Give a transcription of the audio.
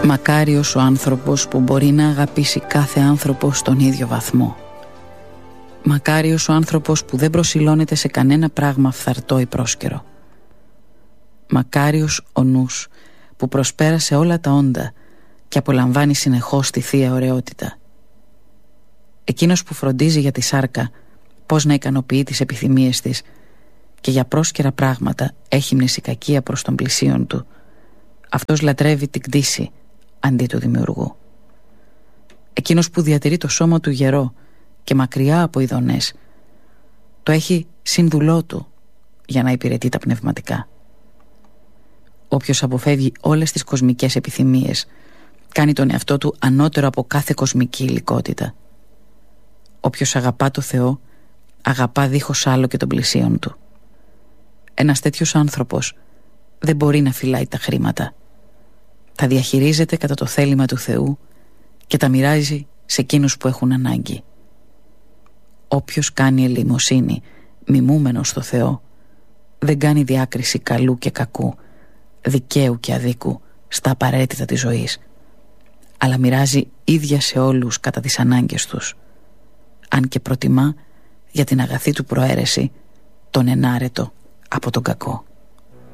Μακάριος ο άνθρωπος που μπορεί να αγαπήσει κάθε άνθρωπο στον ίδιο βαθμό. Μακάριος ο άνθρωπος που δεν προσιλώνεται σε κανένα πράγμα φθαρτό ή πρόσκαιρο. Μακάριος ο νους που προσπέρασε όλα τα όντα και απολαμβάνει συνεχώς τη θεία ωραιότητα. Εκείνος που φροντίζει για τη σάρκα πώς να ικανοποιεί τις επιθυμίες της και για πρόσκαιρα πράγματα έχει μνησικακία προς τον πλησίον του. Αυτός λατρεύει την κτήση αντί του δημιουργού. Εκείνος που διατηρεί το σώμα του γερό και μακριά από ειδονές, το έχει σύνδουλό του για να υπηρετεί τα πνευματικά. Όποιος αποφεύγει όλες τις κοσμικές επιθυμίες κάνει τον εαυτό του ανώτερο από κάθε κοσμική υλικότητα. Όποιος αγαπά το Θεό αγαπά δίχως άλλο και τον πλησίον του. Ένας τέτοιος άνθρωπος δεν μπορεί να φυλάει τα χρήματα. Τα διαχειρίζεται κατά το θέλημα του Θεού και τα μοιράζει σε εκείνους που έχουν ανάγκη. Όποιος κάνει ελεημοσύνη μιμούμενος στο Θεό δεν κάνει διάκριση καλού και κακού, δικαίου και αδίκου στα απαραίτητα της ζωής, αλλά μοιράζει ίδια σε όλους κατά τις ανάγκες τους, αν και προτιμά για την αγαθή του προαίρεση τον ενάρετο από τον κακό.